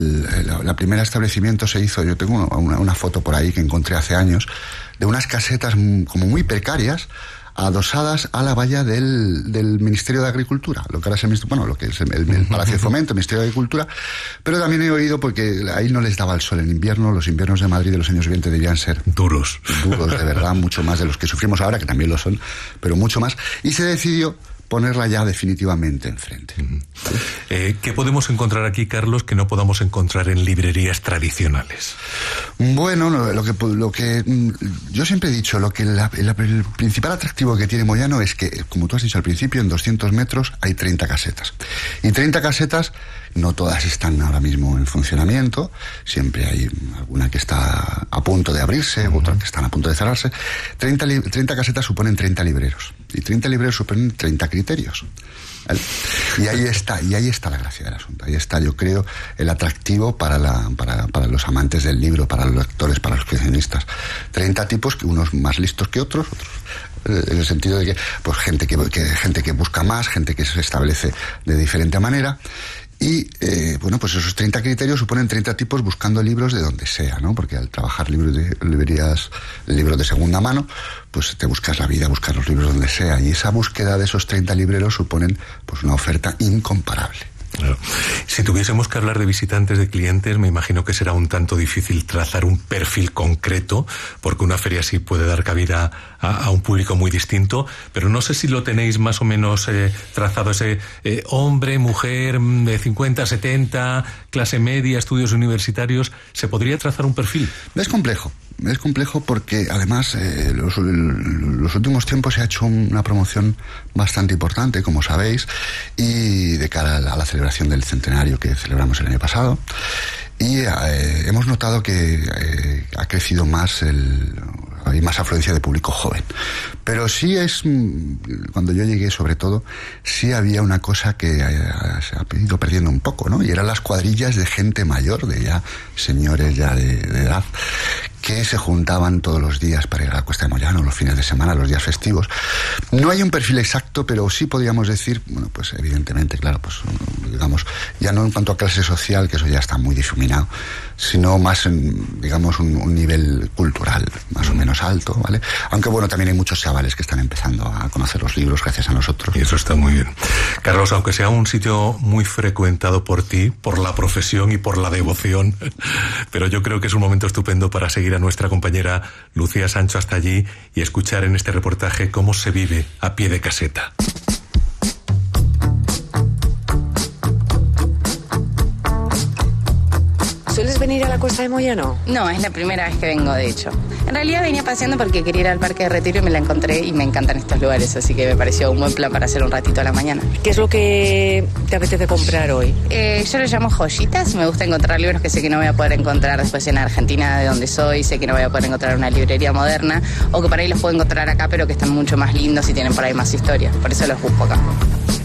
La primera establecimiento se hizo, yo tengo una foto por ahí que encontré hace años, de unas casetas como muy precarias, adosadas a la valla del Ministerio de Agricultura, lo que ahora es lo que es el Palacio de Fomento, el Ministerio de Agricultura, pero también he oído, porque ahí no les daba el sol en invierno, los inviernos de Madrid de los años 20 debían ser duros, de verdad, mucho más de los que sufrimos ahora, que también lo son, pero mucho más, y se decidió ponerla ya definitivamente enfrente. ¿Qué podemos encontrar aquí, Carlos, que no podamos encontrar en librerías tradicionales? Bueno, lo que yo siempre he dicho, el principal atractivo que tiene Moyano es que, como tú has dicho al principio, en 200 metros hay 30 casetas. Y 30 casetas, no todas están ahora mismo en funcionamiento, siempre hay alguna que está a punto de abrirse, otras que están a punto de cerrarse. 30 casetas suponen 30 libreros, y 30 libreros suponen 30 criterios. ¿Vale? Y ahí está la gracia del asunto. Ahí está, yo creo, el atractivo para los amantes del libro, para los lectores, para los coleccionistas. 30 tipos, que unos más listos que otros, en el sentido de que pues gente que busca más, gente que se establece de diferente manera. Y, pues esos 30 criterios suponen 30 tipos buscando libros de donde sea, ¿no? Porque al trabajar libros de segunda mano, pues te buscas la vida, buscas los libros donde sea. Y esa búsqueda de esos 30 libreros suponen, pues, una oferta incomparable. Claro. Si tuviésemos que hablar de visitantes, de clientes, me imagino que será un tanto difícil trazar un perfil concreto, porque una feria sí puede dar cabida a un público muy distinto, pero no sé si lo tenéis más o menos trazado, ese hombre, mujer, de 50, 70, clase media, estudios universitarios. ¿Se podría trazar un perfil? Es complejo porque además los últimos tiempos se ha hecho una promoción bastante importante, como sabéis, y de cara a la celebración del centenario que celebramos el año pasado, y hemos notado que ha crecido más hay más afluencia de público joven. Pero sí cuando yo llegué, sobre todo, sí había una cosa que se ha ido perdiendo un poco, ¿no? Y eran las cuadrillas de gente mayor, de ya señores ya de edad, que se juntaban todos los días para ir a la Cuesta de Moyano, los fines de semana, los días festivos. No hay un perfil exacto, pero sí podríamos decir, pues evidentemente, claro, pues digamos, ya no en cuanto a clase social, que eso ya está muy difuminado, sino más en, digamos, un nivel cultural más o menos alto, ¿vale? Aunque también hay muchos chavales que están empezando a conocer los libros gracias a nosotros. Y eso está muy bien. Carlos, aunque sea un sitio muy frecuentado por ti, por la profesión y por la devoción, pero yo creo que es un momento estupendo para seguir a nuestra compañera Lucía Sancho hasta allí y escuchar en este reportaje cómo se vive a pie de caseta. ¿Sueles venir a la Cuesta de Moyano? No, es la primera vez que vengo, de hecho. En realidad venía paseando porque quería ir al Parque de Retiro y me la encontré y me encantan estos lugares, así que me pareció un buen plan para hacer un ratito a la mañana. ¿Qué es lo que te apetece comprar hoy? Yo lo llamo joyitas. Me gusta encontrar libros que sé que no voy a poder encontrar después en Argentina, de donde soy. Sé que no voy a poder encontrar en una librería moderna, o que por ahí los puedo encontrar acá, pero que están mucho más lindos y tienen por ahí más historia. Por eso los busco acá.